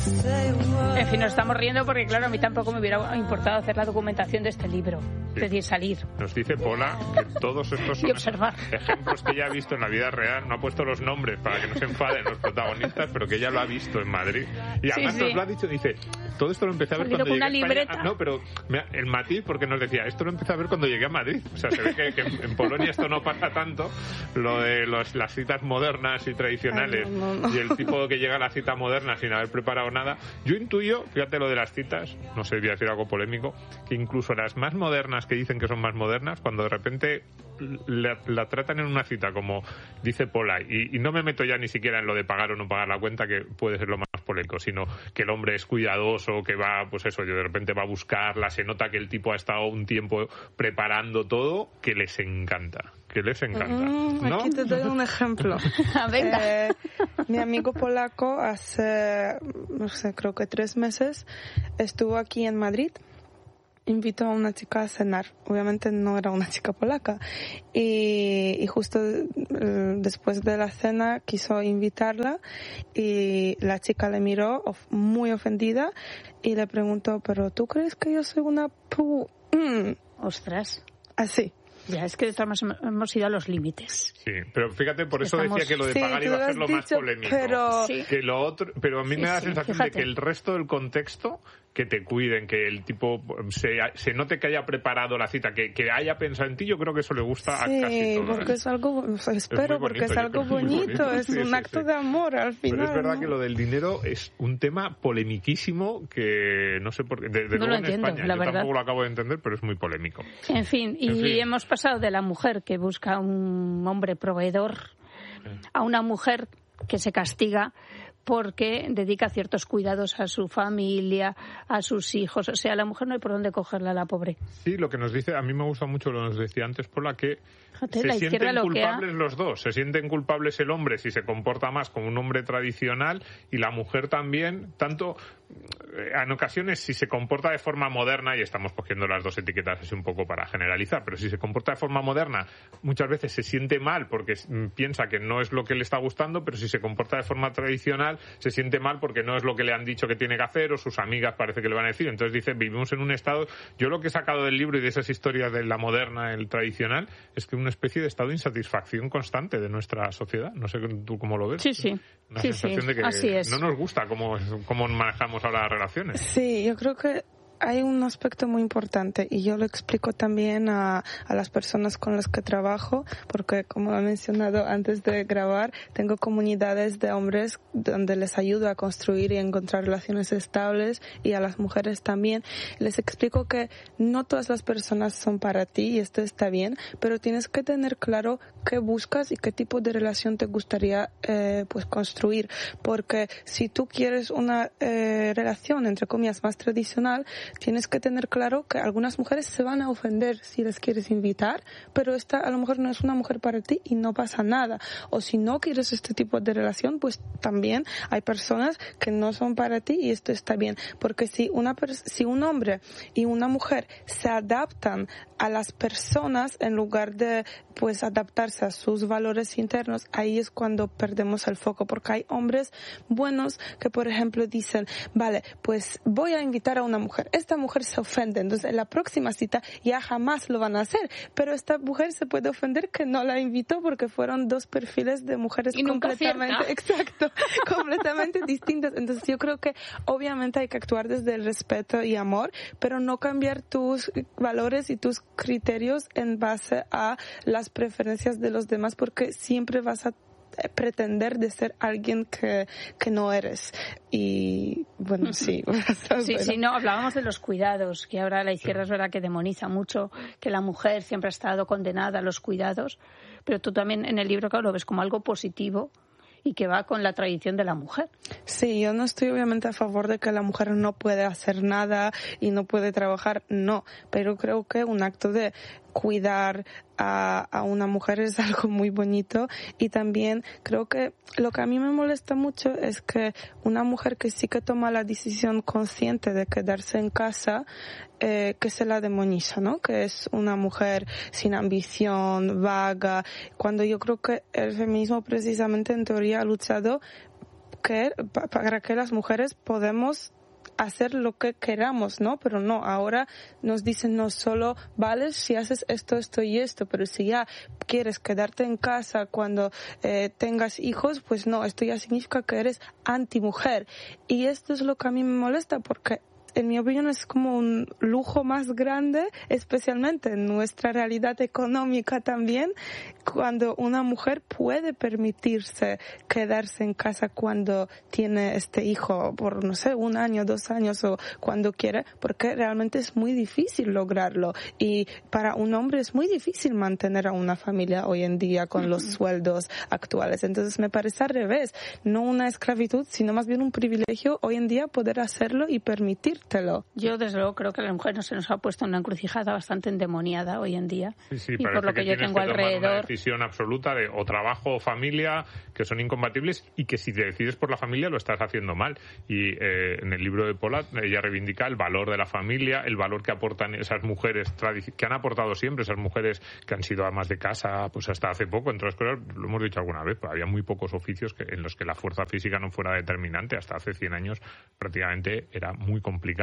En fin, nos estamos riendo porque, claro, a mí tampoco me hubiera importado hacer la documentación de este libro. Es decir, salir. Nos dice Pola que todos estos son ejemplos que ella ha visto en la vida real. No ha puesto los nombres para que no se enfaden los protagonistas, pero que ella lo ha visto en Madrid. Y además nos lo ha dicho, dice, todo esto lo empecé a ver cuando llegué a España. No, pero el matiz, porque nos decía, esto lo empecé a ver cuando llegué a Madrid. O sea, se ve que en Polonia esto no pasa tanto, lo de las citas modernas y tradicionales. Y el tipo que llega a la cita moderna sin haber preparado nada. Yo intuyo, fíjate lo de las citas, no sé, voy a decir algo polémico, que incluso las más modernas que dicen que son más modernas, cuando de repente la tratan en una cita, como dice Pola, y no me meto ya ni siquiera en lo de pagar o no pagar la cuenta, que puede ser lo más polémico, sino que el hombre es cuidadoso, que va, pues eso, de repente va a buscarla, se nota que el tipo ha estado un tiempo preparando todo, que les encanta. ¿No? Aquí te doy un ejemplo. Mi amigo polaco hace, no sé, creo que 3 meses estuvo aquí en Madrid. Invitó a una chica a cenar. Obviamente no era una chica polaca. Y justo después de la cena quiso invitarla y la chica le miró muy ofendida y le preguntó, ¿pero tú crees que yo soy una Ostras. Así. Ya, es que hemos ido a los límites. Sí, pero fíjate, por eso decía que lo de pagar iba a ser lo más polémico. Que lo otro, pero a mí me da la sensación de que el resto del contexto, que te cuiden, que el tipo se note que haya preparado la cita, que haya pensado en ti, yo creo que eso le gusta a casi todos. Porque es algo, espero, porque es algo bonito, es un acto de amor al final. Pero es verdad que lo del dinero es un tema polemiquísimo que no sé por qué, desde no luego lo en entiendo, España, la yo verdad. tampoco lo acabo de entender, pero es muy polémico. En fin, hemos pasado de la mujer que busca un hombre proveedor a una mujer que se castiga porque dedica ciertos cuidados a su familia, a sus hijos. O sea, la mujer no hay por dónde cogerla, la pobre. Sí, lo que nos dice, a mí me gusta mucho lo que nos decía antes, por la que fíjate, se la sienten culpables los dos. Se sienten culpables el hombre si se comporta más como un hombre tradicional y la mujer también, tanto en ocasiones si se comporta de forma moderna, y estamos cogiendo las dos etiquetas así un poco para generalizar, pero si se comporta de forma moderna, muchas veces se siente mal porque piensa que no es lo que le está gustando, pero si se comporta de forma tradicional, se siente mal porque no es lo que le han dicho que tiene que hacer o sus amigas parece que le van a decir. Entonces dice, vivimos en un estado, yo lo que he sacado del libro y de esas historias de la moderna, el tradicional, es que una especie de estado de insatisfacción constante de nuestra sociedad. No sé tú cómo lo ves. Sí. Una sensación de que no nos gusta cómo manejamos ahora las relaciones. Sí, yo creo que hay un aspecto muy importante y yo lo explico también a las personas con las que trabajo, porque como he mencionado antes de grabar, tengo comunidades de hombres donde les ayudo a construir y encontrar relaciones estables, y a las mujeres también. Les explico que no todas las personas son para ti y esto está bien, pero tienes que tener claro qué buscas y qué tipo de relación te gustaría pues construir, porque si tú quieres una relación entre comillas más tradicional, tienes que tener claro que algunas mujeres se van a ofender si les quieres invitar, pero esta a lo mejor no es una mujer para ti y no pasa nada. O si no quieres este tipo de relación, pues también hay personas que no son para ti y esto está bien. Porque si un hombre y una mujer se adaptan a las personas en lugar de pues adaptarse a sus valores internos, ahí es cuando perdemos el foco, porque hay hombres buenos que por ejemplo dicen, vale, pues voy a invitar a una mujer, esta mujer se ofende, entonces en la próxima cita ya jamás lo van a hacer, pero esta mujer se puede ofender que no la invitó porque fueron dos perfiles de mujeres completamente distintos. Entonces yo creo que obviamente hay que actuar desde el respeto y amor, pero no cambiar tus valores y tus criterios en base a las preferencias de los demás, porque siempre vas a pretender de ser alguien que no eres. Y bueno, sí. Sí, no, hablábamos de los cuidados, que ahora la izquierda es verdad que demoniza mucho, que la mujer siempre ha estado condenada a los cuidados, pero tú también en el libro, claro, lo ves como algo positivo y que va con la tradición de la mujer. Sí, yo no estoy obviamente a favor de que la mujer no puede hacer nada y no puede trabajar, no, pero creo que un acto de cuidar a una mujer es algo muy bonito, y también creo que lo que a mí me molesta mucho es que una mujer que sí que toma la decisión consciente de quedarse en casa, que se la demoniza, ¿no? Que es una mujer sin ambición, vaga, cuando yo creo que el feminismo precisamente en teoría ha luchado para que las mujeres podemos hacer lo que queramos, ¿no? Pero no, ahora nos dicen no solo vales si haces esto, esto y esto, pero si ya quieres quedarte en casa cuando tengas hijos, pues no, esto ya significa que eres antimujer. Y esto es lo que a mí me molesta, porque en mi opinión es como un lujo más grande, especialmente en nuestra realidad económica también, cuando una mujer puede permitirse quedarse en casa cuando tiene este hijo por, no sé, 1 año, 2 años o cuando quiere, porque realmente es muy difícil lograrlo. Y para un hombre es muy difícil mantener a una familia hoy en día con los sueldos actuales. Entonces me parece al revés, no una esclavitud, sino más bien un privilegio hoy en día poder hacerlo y permitir. Yo, desde luego, creo que la mujer se nos ha puesto en una encrucijada bastante endemoniada hoy en día. Sí, y por lo que yo tengo alrededor. Una decisión absoluta de o trabajo o familia que son incompatibles y que si te decides por la familia lo estás haciendo mal. Y en el libro de Pola ella reivindica el valor de la familia, el valor que aportan esas mujeres que han aportado siempre, esas mujeres que han sido amas de casa, pues hasta hace poco, entre otras cosas, lo hemos dicho alguna vez, pues había muy pocos oficios en los que la fuerza física no fuera determinante. Hasta hace 100 años prácticamente era muy complicado.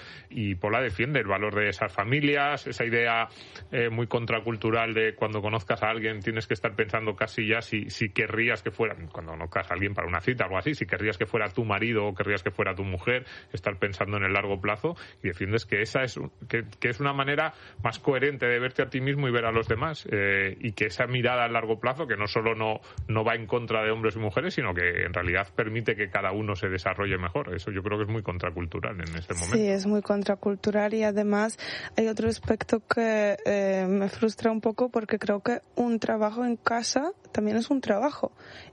Y Pola defiende el valor de esas familias, esa idea muy contracultural de cuando conozcas a alguien tienes que estar pensando casi ya si querrías que fuera, cuando conozcas a alguien para una cita o algo así, si querrías que fuera tu marido o querrías que fuera tu mujer, estar pensando en el largo plazo, y defiendes que esa es que es una manera más coherente de verte a ti mismo y ver a los demás, y que esa mirada a largo plazo, que no solo no va en contra de hombres y mujeres, sino que en realidad permite que cada uno se desarrolle mejor. Eso yo creo que es muy contracultural en este momento. Sí, es muy contracultural, y además hay otro aspecto que me frustra un poco, porque creo que un trabajo en casa también es un trabajo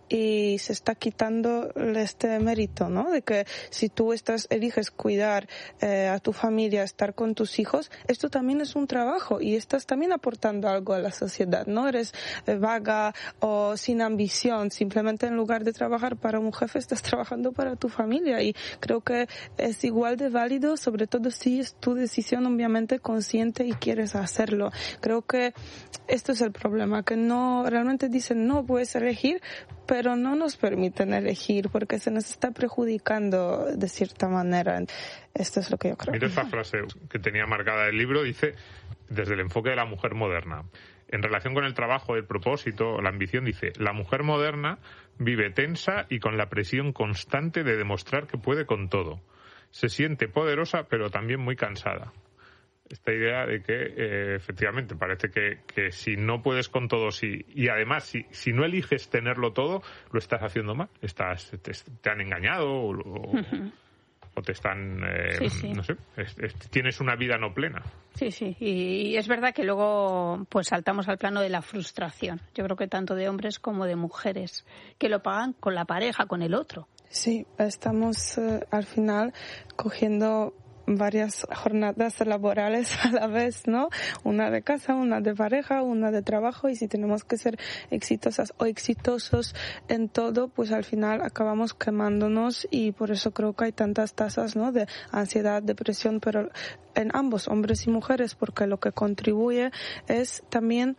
y se está quitando este mérito, ¿no? De que si tú eliges cuidar a tu familia, estar con tus hijos, esto también es un trabajo y estás también aportando algo a la sociedad. No eres vaga o sin ambición, simplemente en lugar de trabajar para un jefe estás trabajando para tu familia, y creo que es igual de válido, sobre todo si es tu decisión obviamente consciente y quieres hacerlo. Creo que esto es el problema, que no realmente dicen no puedes elegir, pero no nos permiten elegir porque se nos está perjudicando de cierta manera. Esto es lo que yo creo. Mira esta frase que tenía marcada el libro, dice, desde el enfoque de la mujer moderna. En relación con el trabajo, el propósito, la ambición, dice, la mujer moderna vive tensa y con la presión constante de demostrar que puede con todo. Se siente poderosa, pero también muy cansada. Esta idea de que efectivamente parece que si no puedes con todo, y además si no eliges tenerlo todo, lo estás haciendo mal. Te han engañado o te están, sí. no sé, tienes una vida no plena. Sí, y es verdad que luego pues saltamos al plano de la frustración. Yo creo que tanto de hombres como de mujeres, que lo pagan con la pareja, con el otro. Sí, estamos al final cogiendo varias jornadas laborales a la vez, ¿no? Una de casa, una de pareja, una de trabajo, y si tenemos que ser exitosas o exitosos en todo, pues al final acabamos quemándonos, y por eso creo que hay tantas tasas, ¿no? De ansiedad, depresión, pero en ambos, hombres y mujeres, porque lo que contribuye es también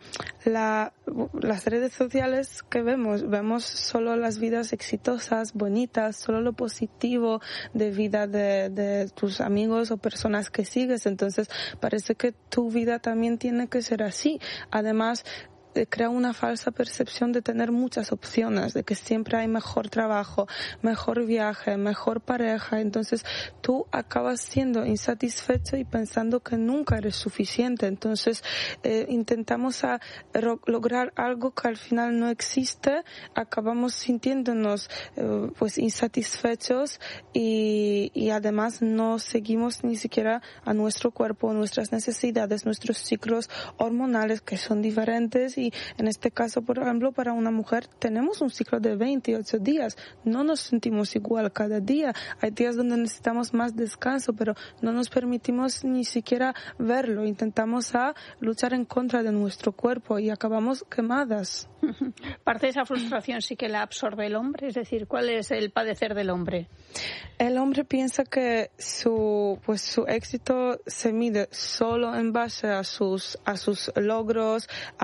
las redes sociales que vemos solo las vidas exitosas, bonitas, solo lo positivo de vida de tus amigos o personas que sigues. Entonces parece que tu vida también tiene que ser así. Además, crea una falsa percepción de tener muchas opciones, de que siempre hay mejor trabajo, mejor viaje, mejor pareja. Entonces tú acabas siendo insatisfecho y pensando que nunca eres suficiente. Entonces intentamos lograr algo que al final no existe, acabamos sintiéndonos pues insatisfechos, y además no seguimos ni siquiera a nuestro cuerpo, nuestras necesidades, nuestros ciclos hormonales, que son diferentes. Y en este caso, por ejemplo, para una mujer tenemos un ciclo de 28 días. No nos sentimos igual cada día. Hay días donde necesitamos más descanso, pero no nos permitimos ni siquiera verlo. Intentamos luchar en contra de nuestro cuerpo y acabamos quemadas. Parte de esa frustración sí que la absorbe el hombre. Es decir, ¿cuál es el padecer del hombre? El hombre piensa que su éxito se mide solo en base a sus logros, a sus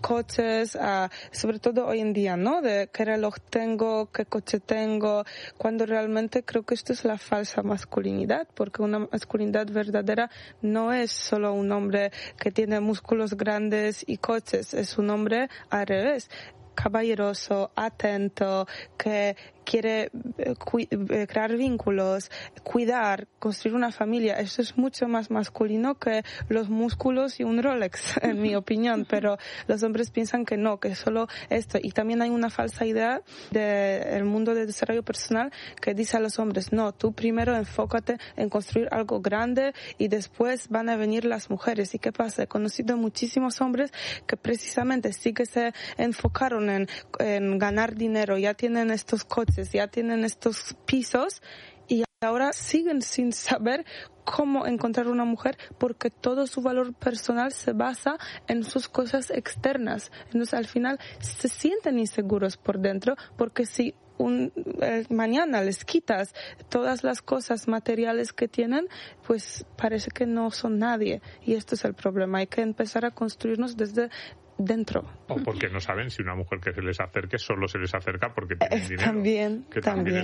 coches, sobre todo hoy en día, ¿no? De qué reloj tengo, qué coche tengo, cuando realmente creo que esto es la falsa masculinidad, porque una masculinidad verdadera no es solo un hombre que tiene músculos grandes y coches, es un hombre al revés, caballeroso, atento, que quiere crear vínculos, cuidar, construir una familia. Eso es mucho más masculino que los músculos y un Rolex, en mi opinión. Pero los hombres piensan que no, que solo esto. Y también hay una falsa idea del mundo de desarrollo personal que dice a los hombres, no, tú primero enfócate en construir algo grande y después van a venir las mujeres. ¿Y qué pasa? He conocido muchísimos hombres que precisamente sí que se enfocaron en ganar dinero, ya tienen estos coches, ya tienen estos pisos y ahora siguen sin saber cómo encontrar una mujer porque todo su valor personal se basa en sus cosas externas. Entonces al final se sienten inseguros por dentro porque si mañana les quitas todas las cosas materiales que tienen, pues parece que no son nadie. Y esto es el problema. Hay que empezar a construirnos desde dentro. O porque no saben si una mujer que se les acerque solo se les acerca porque tienen dinero. También.